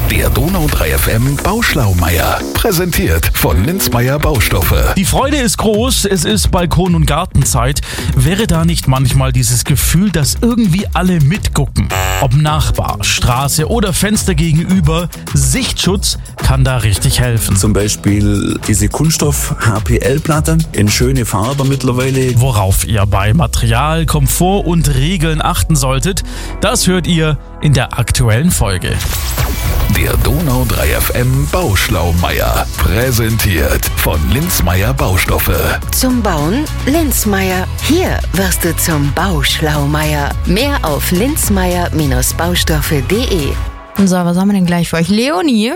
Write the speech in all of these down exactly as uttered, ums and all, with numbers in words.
Der Donau drei F M Bauschlaumeier. Präsentiert von Linzmeier Baustoffe. Die Freude ist groß, es ist Balkon- und Gartenzeit. Wäre da nicht manchmal dieses Gefühl, dass irgendwie alle mitgucken? Ob Nachbar, Straße oder Fenster gegenüber, Sichtschutz kann da richtig helfen. Zum Beispiel diese Kunststoff-H P L-Platte in schöne Farbe mittlerweile. Worauf ihr bei Material, Komfort und Regeln achten solltet, das hört ihr in der aktuellen Folge. Der Donau drei F M Bauschlaumeier. Präsentiert von Linzmeier Baustoffe. Zum Bauen Linzmeier. Hier wirst du zum Bauschlaumeier. Mehr auf linzmeier Baustoffe punkt de. So, was haben wir denn gleich für euch? Leonie.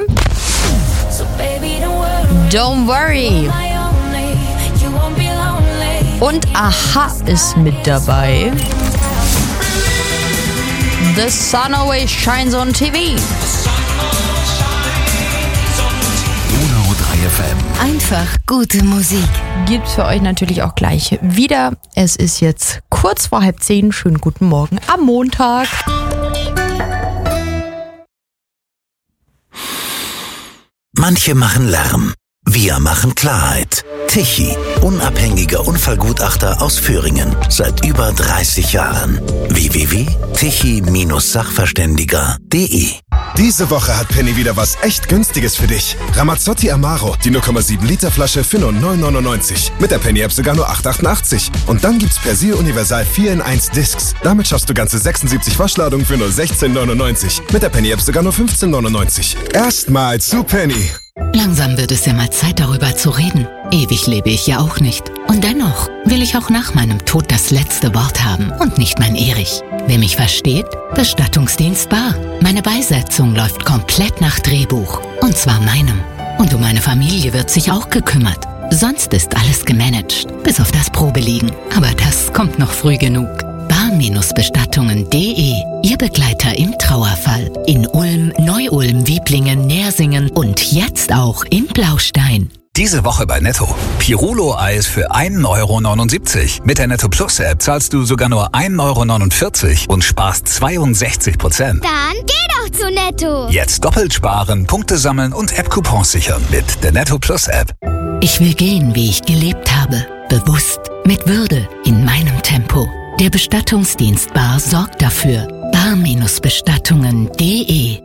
Don't worry. Und Aha ist mit dabei. The sun always shines on T V. Donau drei F M. Einfach gute Musik. Gibt's für euch natürlich auch gleich wieder. Es ist jetzt kurz vor halb zehn. Schönen guten Morgen am Montag. Manche machen Lärm. Wir machen Klarheit. Tichy, unabhängiger Unfallgutachter aus Thüringen. Seit über dreißig Jahren. w w w punkt tichy Sachverständiger punkt de. Diese Woche hat Penny wieder was echt Günstiges für dich. Ramazzotti Amaro, die null Komma sieben Liter Flasche für nur neun neunundneunzig. Mit der Penny-App sogar nur acht achtundachtzig. Und dann gibt's Persil Universal vier in eins Discs. Damit schaffst du ganze sechsundsiebzig Waschladungen für nur sechzehn neunundneunzig. Mit der Penny-App sogar nur fünfzehn neunundneunzig. Erstmal zu Penny. Langsam wird es ja mal Zeit, darüber zu reden. Ewig lebe ich ja auch nicht. Und dennoch will ich auch nach meinem Tod das letzte Wort haben und nicht mein Erich. Wer mich versteht? Bestattungsdienst bar. Meine Beisetzung läuft komplett nach Drehbuch. Und zwar meinem. Und um meine Familie wird sich auch gekümmert. Sonst ist alles gemanagt, bis auf das Probeliegen. Aber das kommt noch früh genug. bar-bestattungen punkt de. Ihr Begleiter im Trauerfall. In Ulm, Neu-Ulm, Wieblingen, Nersingen und jetzt auch in Blaustein. Diese Woche bei Netto. Pirulo-Eis für ein Euro neunundsiebzig. Mit der Netto Plus App zahlst du sogar nur ein Euro neunundvierzig und sparst zweiundsechzig Prozent. Dann geh doch zu Netto. Jetzt doppelt sparen, Punkte sammeln und App-Coupons sichern mit der Netto Plus App. Ich will gehen, wie ich gelebt habe. Bewusst, mit Würde, in meinem Tempo. Der Bestattungsdienst Bar sorgt dafür. bar-bestattungen punkt de.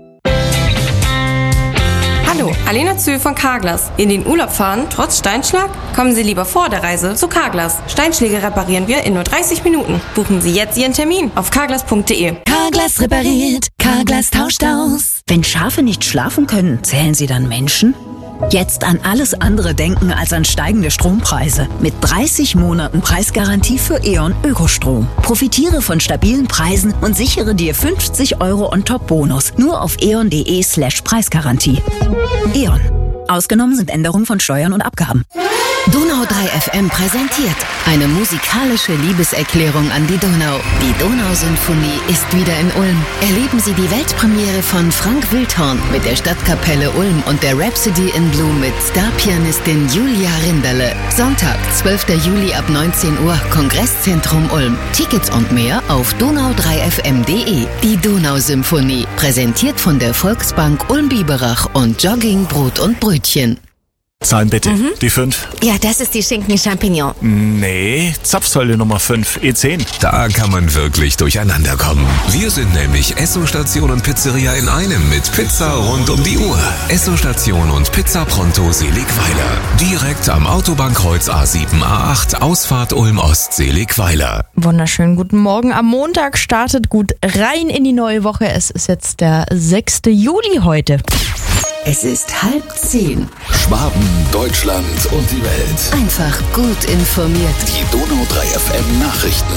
Hallo, Alena Zühl von Carglass. In den Urlaub fahren, trotz Steinschlag? Kommen Sie lieber vor der Reise zu Carglass. Steinschläge reparieren wir in nur dreißig Minuten. Buchen Sie jetzt Ihren Termin auf carglass punkt de. Carglass repariert, Carglass tauscht aus. Wenn Schafe nicht schlafen können, zählen sie dann Menschen? Jetzt an alles andere denken als an steigende Strompreise. Mit dreißig Monaten Preisgarantie für E.ON Ökostrom. Profitiere von stabilen Preisen und sichere dir fünfzig Euro on top Bonus. Nur auf eon punkt de slash Preisgarantie. E.ON. Ausgenommen sind Änderungen von Steuern und Abgaben. Donau drei F M präsentiert eine musikalische Liebeserklärung an die Donau. Die Donausymphonie ist wieder in Ulm. Erleben Sie die Weltpremiere von Frank Wildhorn mit der Stadtkapelle Ulm und der Rhapsody in Blue mit Starpianistin Julia Rinderle. Sonntag, zwölfter Juli ab neunzehn Uhr, Kongresszentrum Ulm. Tickets und mehr auf donau drei f m punkt de. Die Donausymphonie, präsentiert von der Volksbank Ulm-Biberach und Jogging, Brot und Brötchen. Zahlen bitte. Mhm. Die fünf. Ja, das ist die Schinken-Champignon. Nee, Zapfsäule Nummer fünf, E zehn. Da kann man wirklich durcheinander kommen. Wir sind nämlich Esso-Station und Pizzeria in einem mit Pizza rund um die Uhr. Esso-Station und Pizza Pronto Seligweiler. Direkt am Autobahnkreuz A sieben A acht, Ausfahrt Ulm-Ost Seligweiler. Wunderschönen guten Morgen. Am Montag startet gut rein in die neue Woche. Es ist jetzt der sechster Juli heute. Es ist halb zehn. Schwaben, Deutschland und die Welt. Einfach gut informiert. Die Donau drei F M Nachrichten.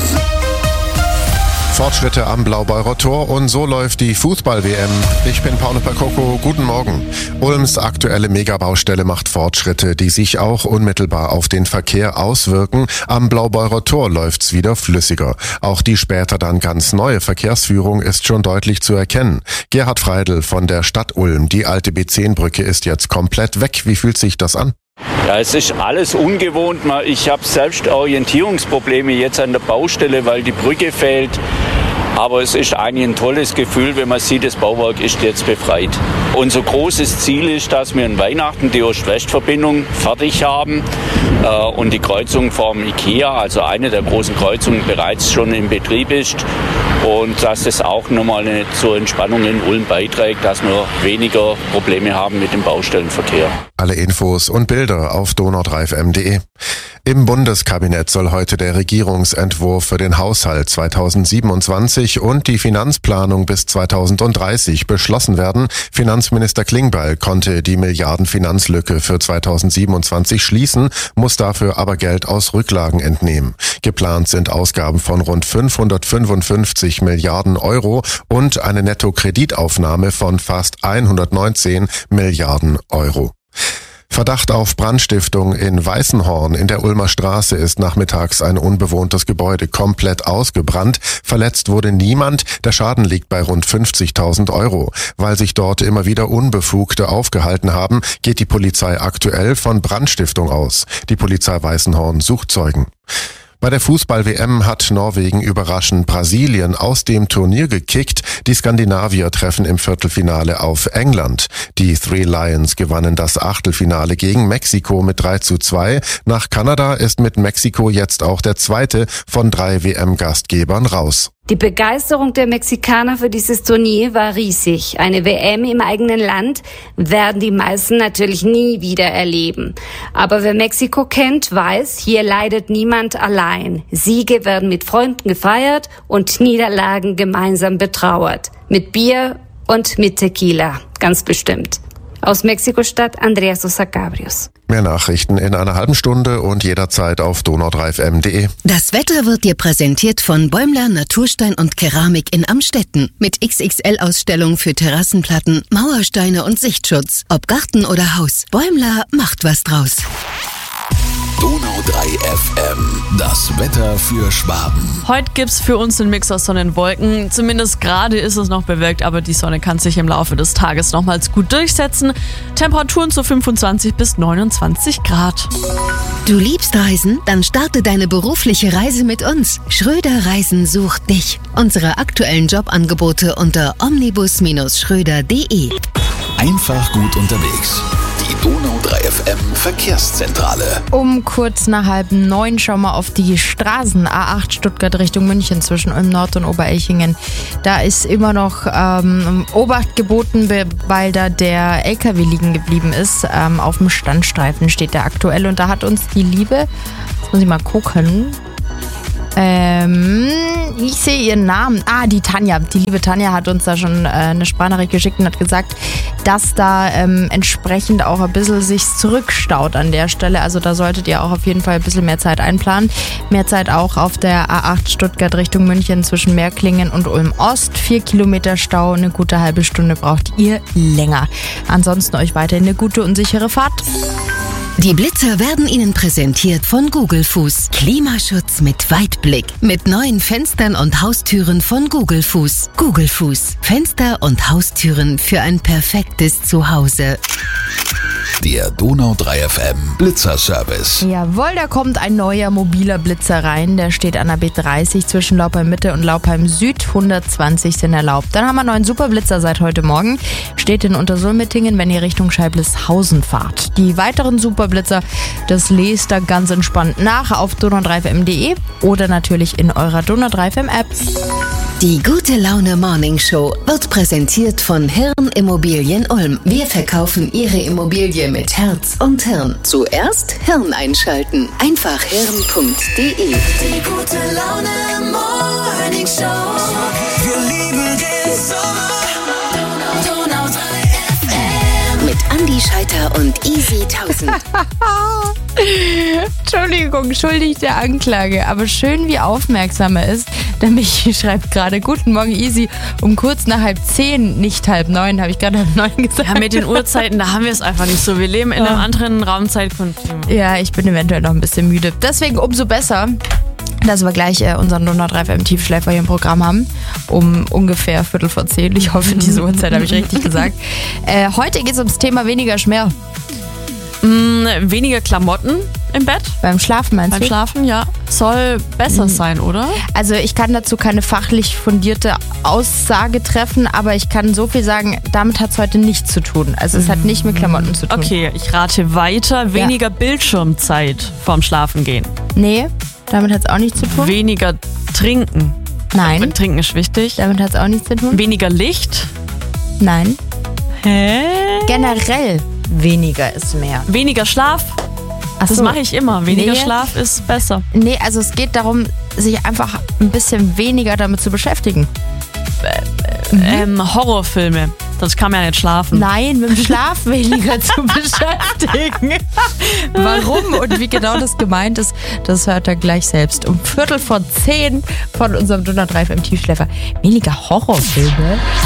Fortschritte am Blaubeurer Tor und so läuft die Fußball-W M. Ich bin Paulo Percoco, guten Morgen. Ulms aktuelle Megabaustelle macht Fortschritte, die sich auch unmittelbar auf den Verkehr auswirken. Am Blaubeurer Tor läuft's wieder flüssiger. Auch die später dann ganz neue Verkehrsführung ist schon deutlich zu erkennen. Gerhard Freidl von der Stadt Ulm, die alte B zehn Brücke ist jetzt komplett weg. Wie fühlt sich das an? Ja, es ist alles ungewohnt. Ich habe selbst Orientierungsprobleme jetzt an der Baustelle, weil die Brücke fehlt. Aber es ist eigentlich ein tolles Gefühl, wenn man sieht, das Bauwerk ist jetzt befreit. Unser großes Ziel ist, dass wir in Weihnachten die Ost-West-Verbindung fertig haben äh, und die Kreuzung vom Ikea, also eine der großen Kreuzungen, bereits schon in Betrieb ist. Und dass das auch nochmal eine, zur Entspannung in Ulm beiträgt, dass wir weniger Probleme haben mit dem Baustellenverkehr. Alle Infos und Bilder auf donau drei f m punkt de. Im Bundeskabinett soll heute der Regierungsentwurf für den Haushalt zweitausendsiebenundzwanzig und die Finanzplanung bis zweitausenddreißig beschlossen werden. Finanzminister Klingbeil konnte die Milliardenfinanzlücke für zweitausendsiebenundzwanzig schließen, muss dafür aber Geld aus Rücklagen entnehmen. Geplant sind Ausgaben von rund fünfhundertfünfundfünfzig Milliarden Euro und eine Nettokreditaufnahme von fast hundertneunzehn Milliarden Euro. Verdacht auf Brandstiftung in Weißenhorn in der Ulmer Straße ist nachmittags ein unbewohntes Gebäude komplett ausgebrannt. Verletzt wurde niemand. Der Schaden liegt bei rund fünfzigtausend Euro. Weil sich dort immer wieder Unbefugte aufgehalten haben, geht die Polizei aktuell von Brandstiftung aus. Die Polizei Weißenhorn sucht Zeugen. Bei der Fußball-W M hat Norwegen überraschend Brasilien aus dem Turnier gekickt. Die Skandinavier treffen im Viertelfinale auf England. Die Three Lions gewannen das Achtelfinale gegen Mexiko mit drei zu zwei. Nach Kanada ist mit Mexiko jetzt auch der zweite von drei W M-Gastgebern raus. Die Begeisterung der Mexikaner für dieses Turnier war riesig. Eine W M im eigenen Land werden die meisten natürlich nie wieder erleben. Aber wer Mexiko kennt, weiß, hier leidet niemand allein. Siege werden mit Freunden gefeiert und Niederlagen gemeinsam betrauert. Mit Bier und mit Tequila, ganz bestimmt. Aus Mexiko-Stadt, Andreas Sosa Cabrios. Mehr Nachrichten in einer halben Stunde und jederzeit auf donau drei f m punkt de. Das Wetter wird dir präsentiert von Bäumler Naturstein und Keramik in Amstetten. Mit X X L-Ausstellung für Terrassenplatten, Mauersteine und Sichtschutz. Ob Garten oder Haus, Bäumler macht was draus. Donau drei F M, das Wetter für Schwaben. Heute gibt's für uns einen Mix aus Sonne und Wolken. Zumindest gerade ist es noch bewölkt, aber die Sonne kann sich im Laufe des Tages nochmals gut durchsetzen. Temperaturen zu fünfundzwanzig bis neunundzwanzig Grad. Du liebst Reisen? Dann starte deine berufliche Reise mit uns. Schröder Reisen sucht dich. Unsere aktuellen Jobangebote unter omnibus Schröder punkt de. Einfach gut unterwegs. Die Donau drei F M Verkehrszentrale. Um kurz nach halb neun schauen wir auf die Straßen. A acht Stuttgart Richtung München zwischen Ulm Nord und Oberelchingen. Da ist immer noch ähm, Obacht geboten, weil da der L K W liegen geblieben ist. Ähm, auf dem Standstreifen steht der aktuell und da hat uns die Liebe, jetzt muss ich mal gucken, Ähm, ich sehe ihren Namen. Ah, die Tanja. Die liebe Tanja hat uns da schon äh, eine Sprachnachricht geschickt und hat gesagt, dass da ähm, entsprechend auch ein bisschen sich zurückstaut an der Stelle. Also da solltet ihr auch auf jeden Fall ein bisschen mehr Zeit einplanen. Mehr Zeit auch auf der A acht Stuttgart Richtung München zwischen Meerklingen und Ulm Ost. Vier Kilometer Stau, eine gute halbe Stunde braucht ihr länger. Ansonsten euch weiterhin eine gute und sichere Fahrt. Die Blitzer werden Ihnen präsentiert von Google Fuß. Klimaschutz mit Weitblick. Mit neuen Fenstern und Haustüren von Google Fuß. Google Fuß. Fenster und Haustüren für ein perfektes Zuhause. Der Donau drei F M Blitzerservice. Jawohl, da kommt ein neuer mobiler Blitzer rein. Der steht an der B dreißig zwischen Laupheim Mitte und Laupheim Süd. hundertzwanzig sind erlaubt. Dann haben wir einen neuen Superblitzer seit heute Morgen. Steht in Untersulmettingen, wenn ihr Richtung Scheiblishausen fahrt. Die weiteren Superblitzer, das lest da ganz entspannt nach auf donau drei f m punkt de oder natürlich in eurer Donau drei F M App. Die Gute Laune Morning Show wird präsentiert von Hirn Immobilien Ulm. Wir verkaufen Ihre Immobilie mit Herz und Hirn. Zuerst Hirn einschalten. Einfach hirn punkt de. Die Gute Laune Morning Show. Wir lieben den Sommer. Donau drei F M. Mit Andi Scheiter und Easy tausend. Entschuldigung, schuldig der Anklage, aber schön wie aufmerksam er ist. Der Michi schreibt gerade, guten Morgen Easy, um kurz nach halb zehn, nicht halb neun, habe ich gerade halb neun gesagt. Ja, mit den Uhrzeiten, da haben wir es einfach nicht so. Wir leben in einem anderen Raumzeitkontinuum. Ja, ich bin eventuell noch ein bisschen müde. Deswegen umso besser, dass wir gleich äh, unseren Donau drei F M Tiefschläfer hier im Programm haben, um ungefähr Viertel vor zehn. Ich hoffe, diese Uhrzeit habe ich richtig gesagt. Äh, heute geht es ums Thema weniger Schmerz. Mm, weniger Klamotten, im Bett? Beim Schlafen meinst Beim du? Schlafen, ja. Soll besser Mhm. sein, oder? Also ich kann dazu keine fachlich fundierte Aussage treffen, aber ich kann so viel sagen, damit hat es heute nichts zu tun. Also es hat nicht mit Klamotten zu tun. Okay, ich rate weiter. Weniger Bildschirmzeit vorm Schlafengehen. Nee, damit hat es auch nichts zu tun. Weniger trinken. Nein. Trinken ist wichtig. Damit hat es auch nichts zu tun. Weniger Licht. Nein. Hä? Generell weniger ist mehr. Weniger Schlaf. Ach Das so. mache ich immer. Weniger Nee. Schlaf ist besser. Nee, also es geht darum, sich einfach ein bisschen weniger damit zu beschäftigen. Ähm, Horrorfilme. Das kann man ja nicht schlafen. Nein, mit dem Schlaf weniger zu beschäftigen. Warum und wie genau das gemeint ist, das hört er gleich selbst. Um Viertel vor zehn von unserem Donau drei F M Tiefschläfer. Weniger Horrorfilme.